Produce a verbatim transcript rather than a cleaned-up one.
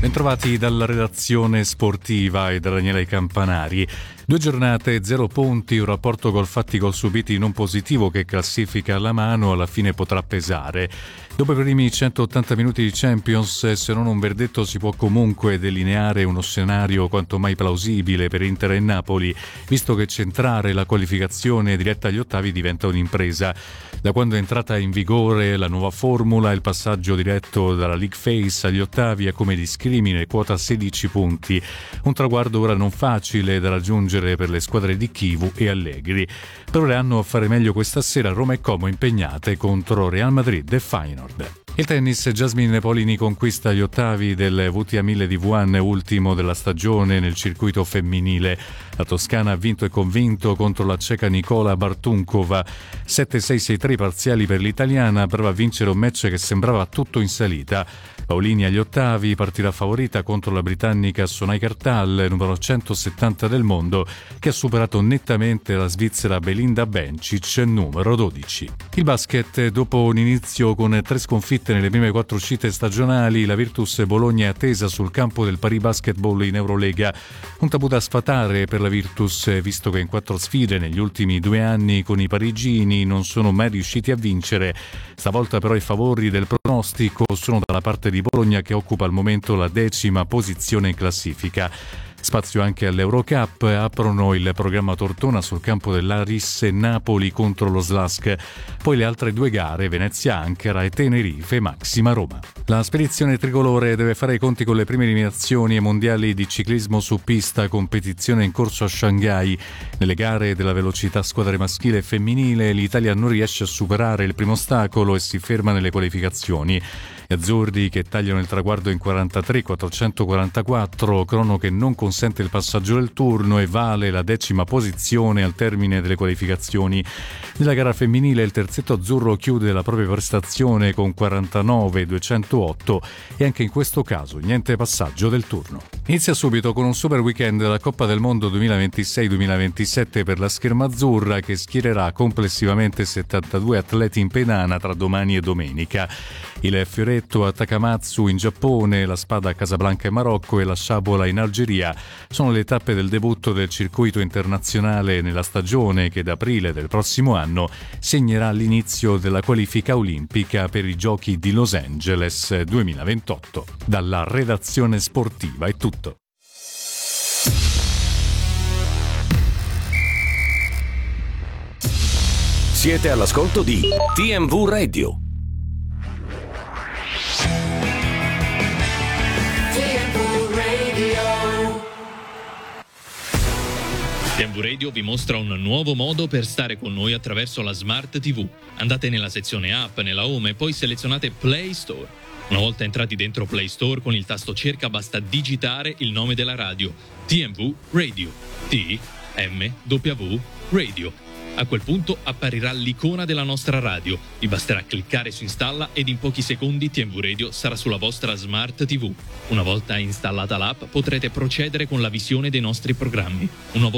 Bentrovati dalla redazione sportiva e da Daniele Campanari. Due giornate, zero punti, un rapporto gol fatti gol subiti non positivo che classifica alla mano alla fine potrà pesare. Dopo i primi centottanta minuti di Champions, se non un verdetto, si può comunque delineare uno scenario quanto mai plausibile per Inter e Napoli, visto che centrare la qualificazione diretta agli ottavi diventa un'impresa. Da quando è entrata in vigore la nuova formula, il passaggio diretto dalla League Phase agli ottavi è come discrimine, quota sedici punti. Un traguardo ora non facile da raggiungere per le squadre di Chivu e Allegri. Proveranno a fare meglio questa sera Roma e Como impegnate contro Real Madrid e Feyenoord. Il tennis, Jasmine Polini conquista gli ottavi del W T A mille di Wuhan, ultimo della stagione nel circuito femminile. La toscana ha vinto e convinto contro la ceca Nicola Bartunkova. sette sei sei tre parziali per l'italiana, prova a vincere un match che sembrava tutto in salita. Paolini agli ottavi, partirà favorita contro la britannica Sonai Kartal, numero centosettanta del mondo, che ha superato nettamente la svizzera Belinda Bencic, numero dodici. Il basket, dopo un inizio con tre sconfitte nelle prime quattro uscite stagionali, la Virtus Bologna è attesa sul campo del Paris Basketball in Eurolega. Un tabù da sfatare per la Virtus, visto che in quattro sfide negli ultimi due anni con i parigini non sono mai riusciti a vincere. Stavolta però i favori del pronostico sono dalla parte di Bologna, che occupa al momento la decima posizione in classifica. Spazio anche all'Eurocup, aprono il programma Tortona sul campo dell'Aris e Napoli contro lo Slask. Poi le altre due gare, Venezia Ankara e Tenerife Maxima Roma. La spedizione tricolore deve fare i conti con le prime eliminazioni ai mondiali di ciclismo su pista, competizione in corso a Shanghai. Nelle gare della velocità squadre maschile e femminile l'Italia non riesce a superare il primo ostacolo e si ferma nelle qualificazioni. Gli azzurri, che tagliano il traguardo in quarantatré quattrocentoquarantaquattro, crono che non consente il passaggio del turno e vale la decima posizione al termine delle qualificazioni. Nella gara femminile il terzetto azzurro chiude la propria prestazione con quarantanove duecentootto e anche in questo caso niente passaggio del turno. Inizia subito con un super weekend della Coppa del Mondo duemilaventisei duemilaventisette per la scherma azzurra, che schiererà complessivamente settantadue atleti in pedana tra domani e domenica. Il fioretto a Takamatsu in Giappone, la spada a Casablanca in Marocco e la sciabola in Algeria sono le tappe del debutto del circuito internazionale nella stagione che da aprile del prossimo anno segnerà l'inizio della qualifica olimpica per i Giochi di Los Angeles duemilaventotto. Dalla redazione sportiva è tutto. Siete all'ascolto di T M V Radio. T M V Radio vi mostra un nuovo modo per stare con noi attraverso la Smart ti vu. Andate nella sezione app, nella home e poi selezionate Play Store. Una volta entrati dentro Play Store, con il tasto cerca basta digitare il nome della radio: T M V Radio. T M W Radio. A quel punto apparirà l'icona della nostra radio. Vi basterà cliccare su installa ed in pochi secondi T M V Radio sarà sulla vostra Smart ti vu. Una volta installata l'app potrete procedere con la visione dei nostri programmi. Un nuovo